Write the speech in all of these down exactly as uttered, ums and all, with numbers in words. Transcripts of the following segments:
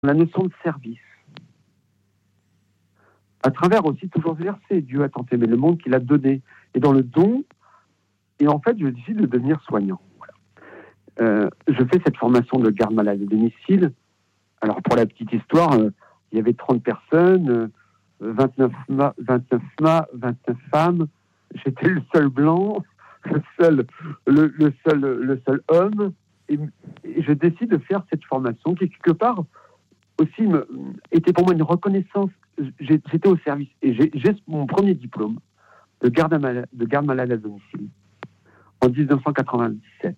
la notion de service. À travers aussi toujours ce verset, Dieu a tant aimé le monde qu'il a donné. Et dans le don, et en fait, je décide de devenir soignant. Voilà. Euh, je fais cette formation de garde malade à domicile. Alors, pour la petite histoire, euh, il y avait trente personnes, euh, vingt-neuf, ma- vingt-neuf, ma- vingt-neuf femmes. J'étais le seul blanc, le seul, le, le seul, le seul homme. Et, et je décide de faire cette formation qui, quelque part, aussi me, était pour moi une reconnaissance. J'ai, j'étais au service et j'ai, j'ai mon premier diplôme de garde, malade, de garde malade à domicile en dix-neuf cent quatre-vingt-dix-sept.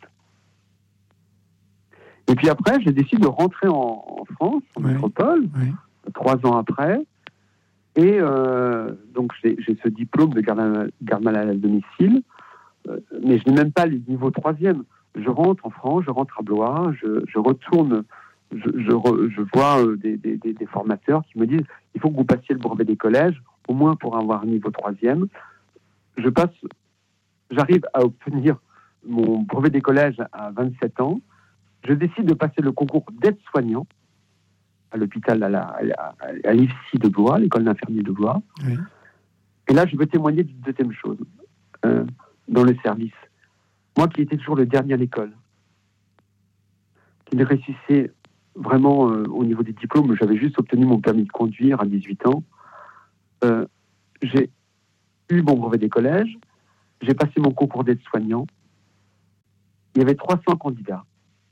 Et puis après, je décide de rentrer en, en France, en oui. métropole, oui. trois ans après. Et euh, donc, j'ai, j'ai ce diplôme de garde, garde malade à domicile, euh, mais je n'ai même pas le niveau troisième. Je rentre en France, je rentre à Blois, je, je retourne, je, je, re, je vois euh, des, des, des formateurs qui me disent il faut que vous passiez le brevet des collèges, au moins pour avoir un niveau troisième. Je passe, j'arrive à obtenir mon brevet des collèges à vingt-sept ans. Je décide de passer le concours d'aide-soignant à l'hôpital, à, la, à, la, à l'I F S I de Blois, l'école d'infirmiers de Blois. Oui. Et là, je veux témoigner d'une deuxième chose euh, dans le service. Moi qui étais toujours le dernier à l'école, qui ne réussissait vraiment euh, au niveau des diplômes, j'avais juste obtenu mon permis de conduire à dix-huit ans. Euh, j'ai eu mon brevet des collèges, j'ai passé mon concours d'aide-soignant. Il y avait trois cents candidats.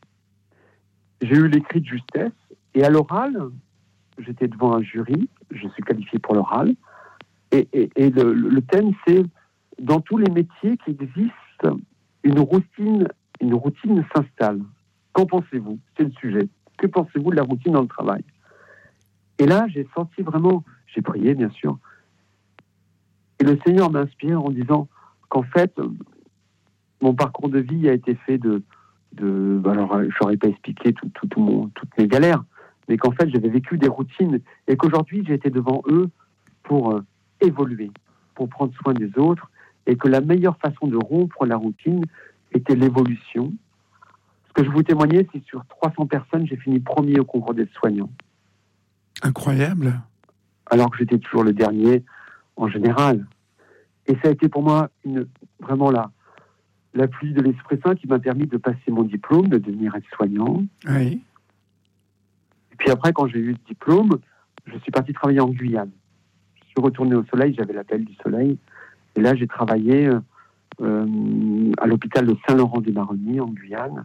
J'ai eu l'écrit de justesse, et à l'oral, j'étais devant un jury, je suis qualifié pour l'oral, et, et, et le, le thème, c'est dans tous les métiers qui existent, une routine, une routine s'installe. Qu'en pensez-vous ? C'est le sujet. Que pensez-vous de la routine dans le travail ? Et là, j'ai senti vraiment, j'ai prié bien sûr, et le Seigneur m'inspire en disant qu'en fait, mon parcours de vie a été fait de, de alors je n'aurais pas expliqué tout, tout, tout mon, toutes mes galères, mais qu'en fait j'avais vécu des routines et qu'aujourd'hui j'ai été devant eux pour euh, évoluer, pour prendre soin des autres, et que la meilleure façon de rompre la routine était l'évolution. Ce que je vous témoignais, c'est sur trois cents personnes, j'ai fini premier au concours des soignants. Incroyable. Alors que j'étais toujours le dernier en général. Et ça a été pour moi une, vraiment la, la pluie de l'Esprit Saint qui m'a permis de passer mon diplôme, de devenir aide-soignant. Oui. Et puis après, quand j'ai eu ce diplôme, je suis parti travailler en Guyane. Je suis retourné au soleil, j'avais l'appel du soleil. Et là, j'ai travaillé euh, à l'hôpital de Saint-Laurent-des-Maronies, en Guyane.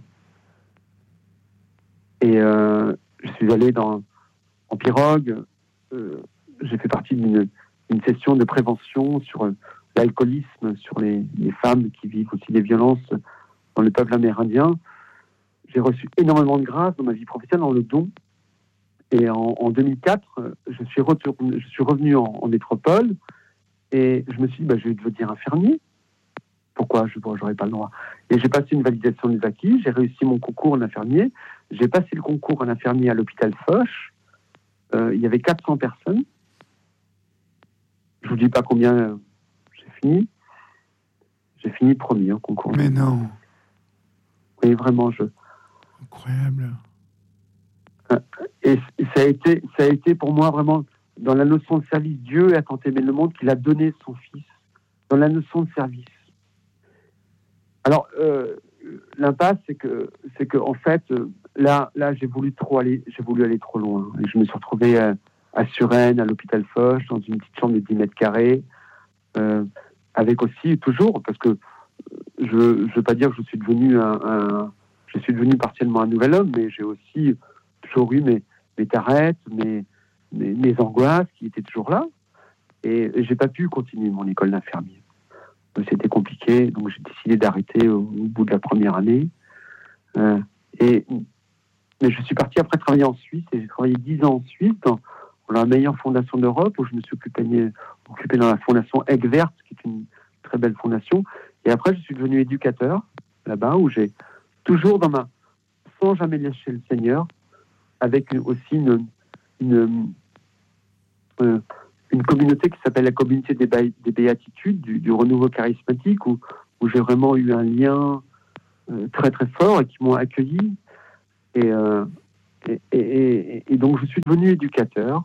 Et euh, je suis allé dans, en pirogue. Euh, j'ai fait partie d'une une session de prévention sur euh, l'alcoolisme, sur les, les femmes qui vivent aussi des violences dans le peuple amérindien. J'ai reçu énormément de grâce dans ma vie professionnelle, dans le don. Et en, en deux mille quatre, je suis, retourné, je suis revenu en, en métropole et je me suis dit, bah, je vais devenir infirmier. Pourquoi je n'aurais pas le droit ? Et j'ai passé une validation des acquis, j'ai réussi mon concours en infirmier. J'ai passé le concours en infirmier à l'hôpital Foch. Euh, il y avait quatre cents personnes. Je ne vous dis pas combien euh, j'ai fini. J'ai fini premier au concours. Mais non. Oui, vraiment, je... Incroyable. Et ça a été, ça a été pour moi vraiment dans la notion de service. Dieu a tant aimé le monde qu'il a donné son Fils dans la notion de service. Alors euh, l'impasse, c'est que, c'est que en fait là, là j'ai voulu trop aller, j'ai voulu aller trop loin. Et je me suis retrouvé à, à Suresnes, à l'hôpital Foch, dans une petite chambre de dix mètres carrés, euh, avec aussi toujours, parce que je ne veux pas dire que je suis devenu un, un, je suis devenu partiellement un nouvel homme, mais j'ai aussi toujours eu mes mes tarettes, mes, mes, mes angoisses qui étaient toujours là. Et, et je n'ai pas pu continuer mon école d'infirmier. Donc, c'était compliqué, donc j'ai décidé d'arrêter au, au bout de la première année. Euh, et, mais je suis parti après travailler en Suisse, et j'ai travaillé dix ans en Suisse, dans, dans la meilleure fondation d'Europe, où je me suis occupé, occupé dans la fondation Aigues Vertes, qui est une très belle fondation. Et après, je suis devenu éducateur, là-bas, où j'ai toujours dans ma... sans jamais lâcher le Seigneur, avec aussi une, une, euh, une communauté qui s'appelle la communauté des, ba- des béatitudes, du, du renouveau charismatique, où, où j'ai vraiment eu un lien euh, très très fort et qui m'ont accueilli. Et, euh, Et, et, et, et donc, je suis devenu éducateur.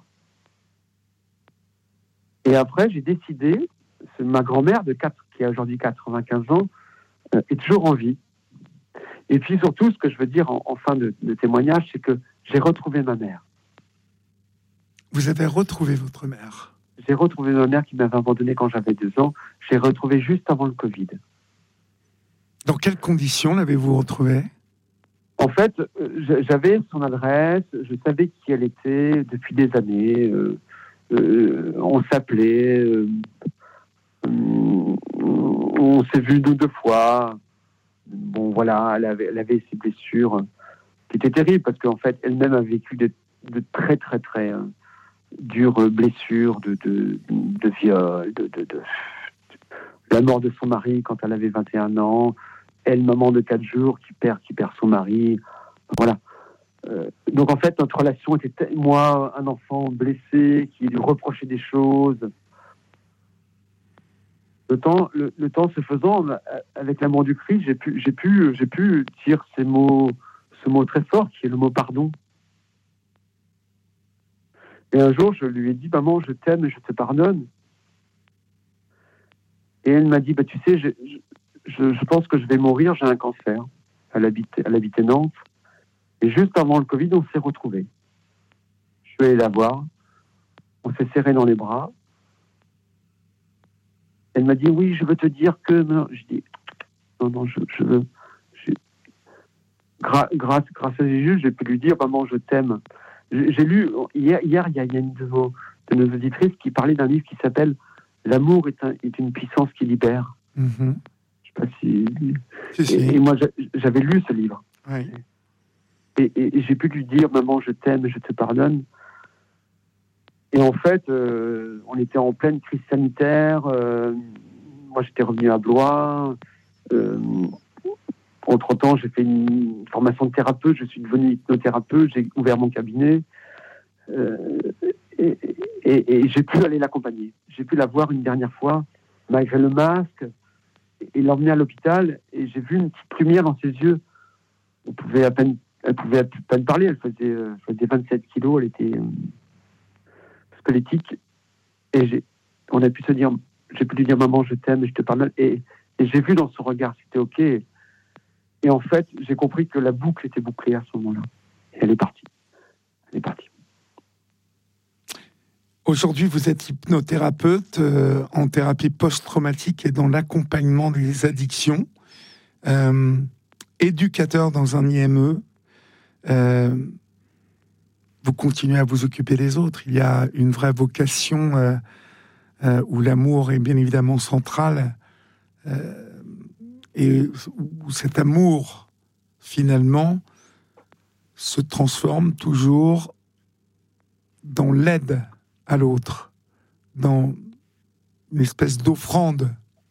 Et après, j'ai décidé, c'est ma grand-mère de quatre, qui a aujourd'hui quatre-vingt-quinze ans, euh, est toujours en vie. Et puis surtout, ce que je veux dire en, en fin de, de témoignage, c'est que j'ai retrouvé ma mère. Vous avez retrouvé votre mère? J'ai retrouvé ma mère qui m'avait abandonné quand j'avais deux ans. J'ai retrouvé juste avant le Covid. Dans quelles conditions l'avez-vous retrouvée? En fait, euh, j'avais son adresse, je savais qui elle était depuis des années. Euh, euh, on s'appelait, euh, on s'est vu deux, deux fois. Bon, voilà, elle avait, elle avait ses blessures qui étaient terribles parce qu'en fait, elle-même a vécu de, de très, très, très euh, dures blessures de, de, de viol, de, de, de, la mort de son mari quand elle avait vingt et un ans, elle, maman de quatre jours, qui perd, qui perd son mari. Voilà. Euh, donc en fait, notre relation était, t- moi, un enfant blessé, qui lui reprochait des choses. Le temps, le, le temps se faisant, avec l'amour du Christ, j'ai pu, j'ai pu, j'ai pu dire ces mots, ce mot très fort, qui est le mot pardon. Et un jour, je lui ai dit, maman, je t'aime et je te pardonne. Et elle m'a dit, bah, tu sais, je, je, je pense que je vais mourir, j'ai un cancer. Elle habitait, elle habitait Nantes. Et juste avant le Covid, on s'est retrouvés. Je suis allé la voir. On s'est serrés dans les bras. Elle m'a dit, oui, je veux te dire que... Je dis, non, non, je, je veux... Je... Gra- grâce, grâce à Jésus, j'ai pu lui dire, maman, je t'aime. J'ai, j'ai lu, hier, hier, il y a, il y a une de nos, de nos auditrices qui parlait d'un livre qui s'appelle « L'amour est, un, est une puissance qui libère mm-hmm. ». Je sais pas si... si, si. Et, et moi, j'avais lu ce livre. Oui. Et, et, et j'ai pu lui dire, maman, je t'aime, je te pardonne. Et en fait, euh, on était en pleine crise sanitaire. Euh, moi, j'étais revenu à Blois. Euh, entre-temps, j'ai fait une formation de thérapeute. Je suis devenu hypnothérapeute. J'ai ouvert mon cabinet. Euh, et, et, et j'ai pu aller l'accompagner. J'ai pu la voir une dernière fois, malgré le masque, et l'emmener à l'hôpital. Et j'ai vu une petite lumière dans ses yeux. On pouvait à peine, elle pouvait à peine parler. Elle faisait, elle faisait vingt-sept kilos. Elle était... Euh, squelettique, et j'ai, on a pu se dire, j'ai pu lui dire, maman, je t'aime, et je te pardonne, et, et j'ai vu dans son regard, c'était ok, et, et en fait, j'ai compris que la boucle était bouclée à ce moment-là, et elle est partie, elle est partie. Aujourd'hui, vous êtes hypnothérapeute euh, en thérapie post-traumatique et dans l'accompagnement des addictions, euh, éducateur dans un I M E, euh, vous continuez à vous occuper des autres. Il y a une vraie vocation euh, euh, où l'amour est bien évidemment central euh, et où cet amour, finalement, se transforme toujours dans l'aide à l'autre, dans une espèce d'offrande.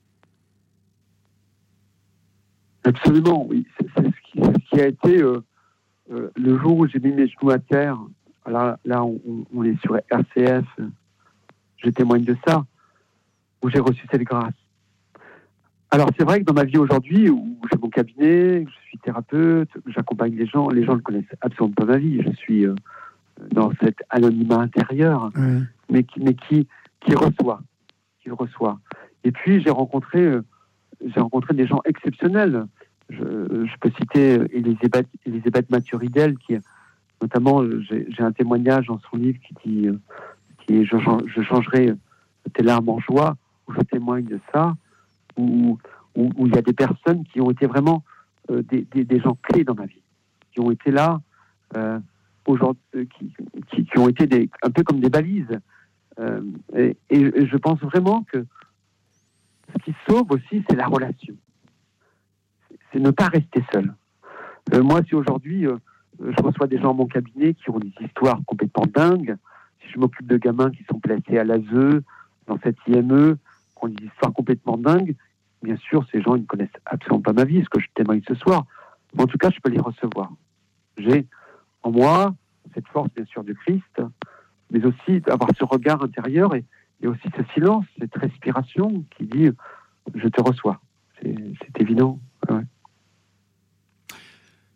Absolument, oui. C'est, c'est, ce, qui, c'est ce qui a été euh, euh, le jour où j'ai mis mes genoux à terre. Là, là on, on est sur R C F, je témoigne de ça, où j'ai reçu cette grâce. Alors, c'est vrai que dans ma vie aujourd'hui, où j'ai mon cabinet, je suis thérapeute, j'accompagne les gens, les gens ne connaissent absolument pas ma vie. Je suis euh, dans cet anonymat intérieur, Oui. mais, qui, mais qui, qui reçoit, qui reçoit. Et puis, j'ai rencontré, euh, j'ai rencontré des gens exceptionnels. Je, je peux citer Elisabeth, Elisabeth Mathuridel, qui, notamment, j'ai, j'ai un témoignage dans son livre qui dit, euh, qui est, je, je changerai tes larmes en joie, où je témoigne de ça, où, où, où il y a des personnes qui ont été vraiment euh, des, des, des gens clés dans ma vie, qui ont été là, euh, aujourd'hui, qui, qui, qui ont été des, un peu comme des balises. Euh, et, et je pense vraiment que ce qui sauve aussi, c'est la relation. C'est ne pas rester seul. Euh, moi, si aujourd'hui, euh, je reçois des gens à mon cabinet qui ont des histoires complètement dingues, si je m'occupe de gamins qui sont placés à l'A S E, dans cette I M E, qui ont des histoires complètement dingues, bien sûr, ces gens ils ne connaissent absolument pas ma vie, ce que je témoigne ce soir. Mais en tout cas, je peux les recevoir. J'ai en moi cette force, bien sûr, du Christ, mais aussi avoir ce regard intérieur et, et aussi ce silence, cette respiration qui dit « je te reçois ». C'est, c'est évident. Ouais.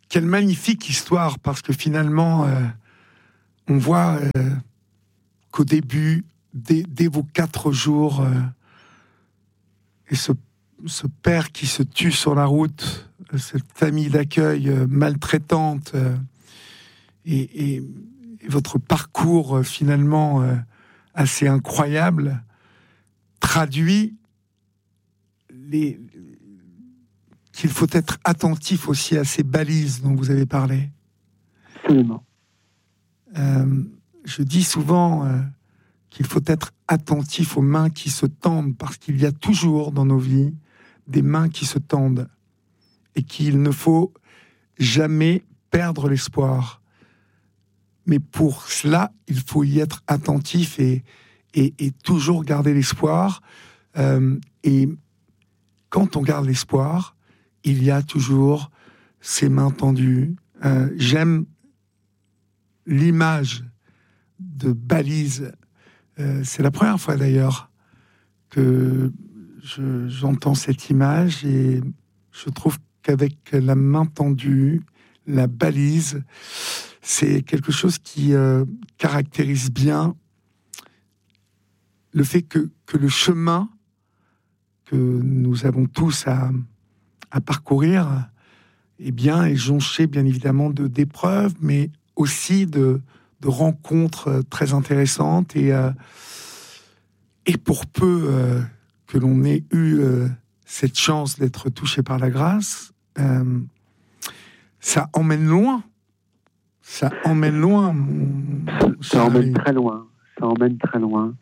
quelle magnifique histoire, parce que finalement, euh, on voit euh, qu'au début, dès, dès vos quatre jours, euh, et ce, ce père qui se tue sur la route, cette famille d'accueil euh, maltraitante, euh, et, et, et votre parcours euh, finalement euh, assez incroyable, traduit les, qu'il faut être attentif aussi à ces balises dont vous avez parlé. Absolument. Euh, je dis souvent euh, qu'il faut être attentif aux mains qui se tendent, parce qu'il y a toujours dans nos vies des mains qui se tendent, et qu'il ne faut jamais perdre l'espoir. Mais pour cela, il faut y être attentif et, et, et toujours garder l'espoir. Euh, et quand on garde l'espoir, il y a toujours ces mains tendues. Euh, j'aime l'image de balise. Euh, c'est la première fois d'ailleurs que je, j'entends cette image, et je trouve qu'avec la main tendue, la balise, c'est quelque chose qui euh, caractérise bien le fait que, que le chemin que nous avons tous à, à parcourir, eh bien, est jonché bien évidemment de, d'épreuves, mais aussi de, de rencontres très intéressantes. Et, euh, et pour peu euh, que l'on ait eu euh, cette chance d'être touché par la grâce, euh, ça emmène loin. Ça emmène loin. Mon... Ça, ça emmène très loin. Ça emmène très loin.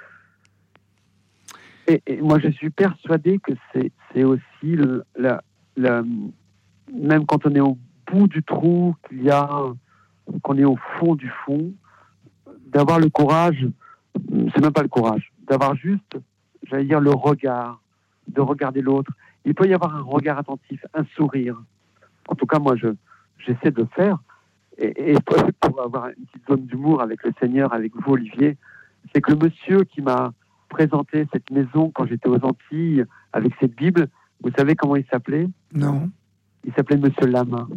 Et, et moi, je suis persuadé que c'est, c'est aussi le, la, la, même quand on est au bout du trou, qu'il y a, qu'on est au fond du fond, d'avoir le courage. C'est même pas le courage, d'avoir juste, j'allais dire, le regard, de regarder l'autre. Il peut y avoir un regard attentif, un sourire. En tout cas, moi, je, j'essaie de le faire. Et, et pour avoir une petite zone d'humour avec le Seigneur, avec vous, Olivier, c'est que le monsieur qui m'a présenté cette maison quand j'étais aux Antilles, avec cette Bible, vous savez comment il s'appelait ? Non. Il s'appelait Monsieur Lamain.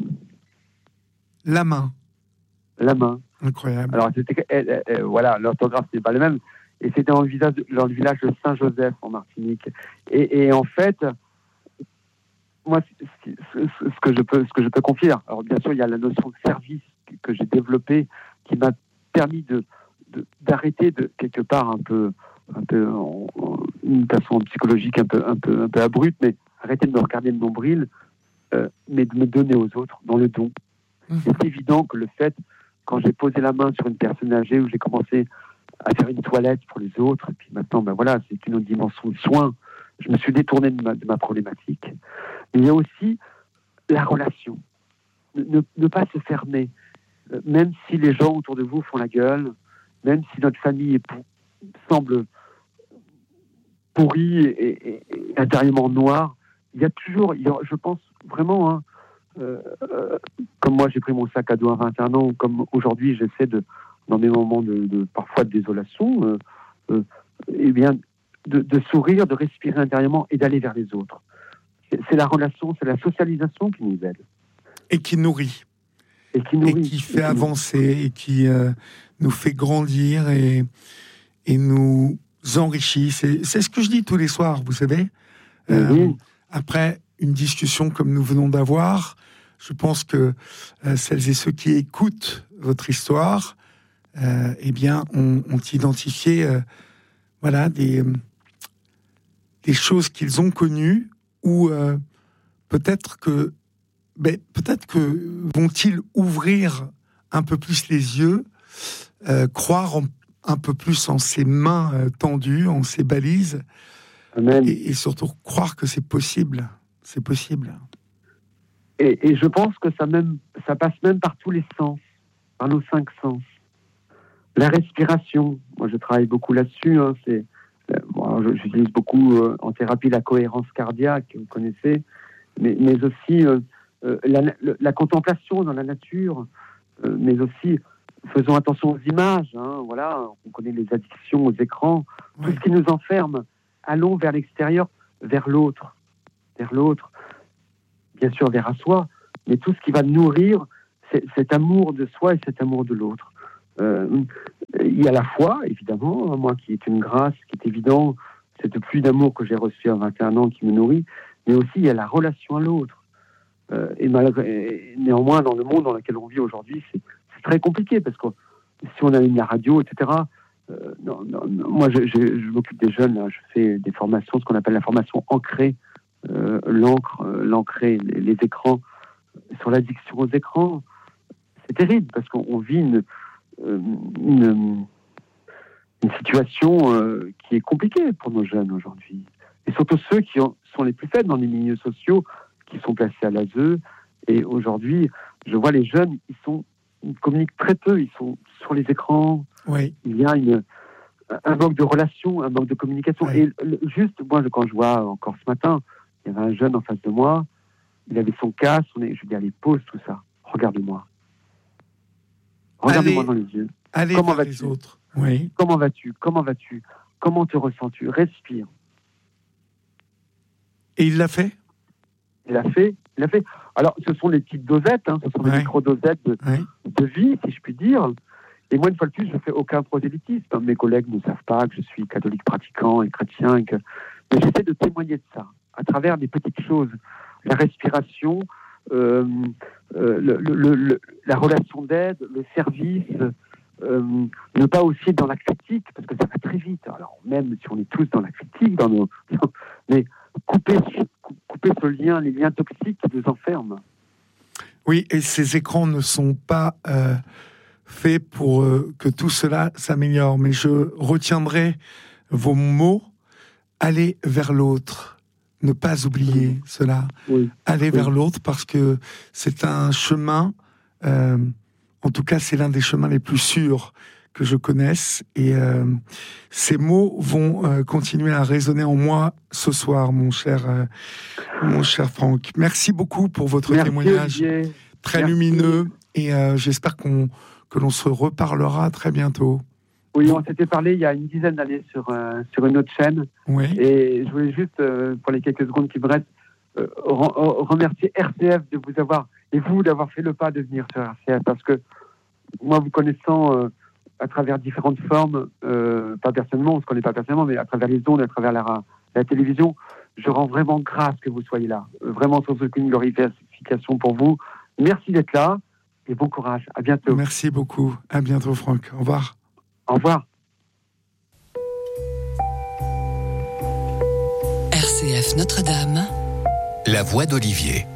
Lamain. Lamain. Incroyable. Alors, c'était, euh, euh, voilà, l'orthographe, c'est pas le même. Et c'était dans le village, dans le village de Saint-Joseph, en Martinique. Et, et en fait, moi, ce, ce, ce, que je peux, ce que je peux confier, alors bien sûr, il y a la notion de service que, que j'ai développée, qui m'a permis de, de, d'arrêter de, quelque part un peu, un peu en, en, une façon psychologique un peu, un peu, un peu abrupte, mais arrêter de me regarder le nombril, euh, mais de me donner aux autres, dans le don. Mmh. C'est évident que le fait, quand j'ai posé la main sur une personne âgée, où j'ai commencé à faire une toilette pour les autres, et puis maintenant, ben voilà, c'est une autre dimension de soin. Je me suis détourné de ma, de ma problématique. Mais il y a aussi la relation. Ne, ne pas se fermer. Euh, même si les gens autour de vous font la gueule, même si notre famille est pour, semble pourrie et, et, et intérieurement noire, il y a toujours, il y a, je pense vraiment, hein, euh, euh, comme moi j'ai pris mon sac à dos à vingt et un ans, comme aujourd'hui j'essaie de, dans des moments de, de parfois de désolation, euh, euh, eh bien, de, de sourire, de respirer intérieurement et d'aller vers les autres. C'est, c'est la relation, c'est la socialisation qui nous aide. Et qui nourrit. Et qui nourrit. Et qui fait et qui avancer, et qui euh, nous fait grandir et, et nous enrichit. C'est, c'est ce que je dis tous les soirs, vous savez. Euh, oui. Après une discussion comme nous venons d'avoir, je pense que euh, celles et ceux qui écoutent votre histoire, euh, eh bien, ont, ont identifié euh, voilà, des, des choses qu'ils ont connues, ou euh, peut-être que ben, peut-être que vont-ils ouvrir un peu plus les yeux, euh, croire en, un peu plus en ces mains euh, tendues, en ces balises, Amen. Et, et surtout croire que c'est possible. C'est possible. Et, et je pense que ça, même, ça passe même par tous les sens, par nos cinq sens. La respiration, moi je travaille beaucoup là-dessus, hein, c'est, bon, j'utilise beaucoup euh, en thérapie la cohérence cardiaque, vous connaissez, mais, mais aussi euh, euh, la, la contemplation dans la nature, euh, mais aussi faisons attention aux images, hein, voilà, on connaît les addictions aux écrans, oui. Tout ce qui nous enferme, allons vers l'extérieur, vers l'autre, vers l'autre, bien sûr vers à soi, mais tout ce qui va nourrir c'est, cet amour de soi et cet amour de l'autre. Euh, il y a la foi, évidemment, moi qui est une grâce, qui est évident, cette pluie d'amour que j'ai reçue à vingt et un ans qui me nourrit, mais aussi il y a la relation à l'autre. Euh, et, malgré, et néanmoins, dans le monde dans lequel on vit aujourd'hui, c'est, c'est très compliqué, parce que si on allume la radio, et cetera, euh, non, non, non, moi je, je, je m'occupe des jeunes, là, je fais des formations, ce qu'on appelle la formation ancrée, euh, l'encre, euh, l'ancrée, les, les écrans, sur l'addiction aux écrans. C'est terrible, parce qu'on vit une, une, une situation euh, qui est compliquée pour nos jeunes aujourd'hui. Et surtout ceux qui ont, sont les plus faibles dans les milieux sociaux, qui sont placés à l'A S E. Et aujourd'hui, je vois les jeunes, ils, sont, ils communiquent très peu, ils sont sur les écrans. Oui. Il y a une, un manque de relation, un manque de communication. Oui. Et le, juste, moi, quand je vois encore ce matin, il y avait un jeune en face de moi, il avait son casque, on est, je lui dis, allez, pose tout ça, regarde-moi. Regarde-moi allez, dans les yeux. Allez Comment vas-tu les autres. Oui. Comment vas-tu Comment vas-tu Comment te ressens-tu? Respire. Et il l'a fait Il l'a fait. Il l'a fait. Alors, ce sont des petites dosettes, hein, ce sont ouais. des micro-dosettes de, ouais. de vie, si je puis dire. Et moi, une fois de plus, je ne fais aucun prosélytisme. Mes collègues ne savent pas que je suis catholique pratiquant et chrétien. Et que... Mais j'essaie de témoigner de ça, à travers des petites choses. La respiration, euh, euh, le, le, le, la relation d'aide, le service, euh, ne pas aussi être dans la critique, parce que ça va très vite. Alors, même si on est tous dans la critique, dans nos... mais couper, couper ce lien, les liens toxiques qui nous enferment. Oui, et ces écrans ne sont pas... Euh... fait pour euh, que tout cela s'améliore. Mais je retiendrai vos mots. Aller vers l'autre. Ne pas oublier oui. cela. Oui. Aller oui. vers l'autre parce que c'est un chemin, euh, en tout cas c'est l'un des chemins les plus sûrs que je connaisse. Et euh, ces mots vont euh, continuer à résonner en moi ce soir, mon cher, euh, mon cher Franck. Merci beaucoup pour votre Merci, témoignage Olivier. Très Merci. lumineux. Et euh, j'espère qu'on que l'on se reparlera très bientôt. Oui, on s'était parlé il y a une dizaine d'années sur, euh, sur une autre chaîne. Oui. Et je voulais juste, euh, pour les quelques secondes qui me restent, euh, re- remercier R C F de vous avoir, et vous d'avoir fait le pas de venir sur R C F. Parce que moi, vous connaissant euh, à travers différentes formes, euh, pas personnellement, on ne se connaît pas personnellement, mais à travers les ondes, à travers la, la télévision, je rends vraiment grâce que vous soyez là. Euh, vraiment sans aucune glorification pour vous. Merci d'être là. Et bon courage, à bientôt. Merci beaucoup, à bientôt Franck, au revoir. Au revoir. R C F Notre-Dame. La voix d'Olivier.